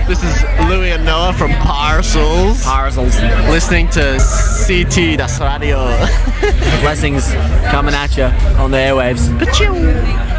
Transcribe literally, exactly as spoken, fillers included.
This is Louis and Noah from Parcels. Parcels. Listening to C T Das Radio. Blessings coming at you on the airwaves. Pachoo.